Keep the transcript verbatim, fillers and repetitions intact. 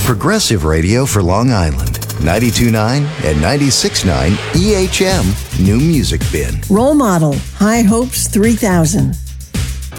Progressive radio for Long Island. ninety-two point nine and ninety-six point nine E H M New Music Bin. Role model, High Hopes three thousand.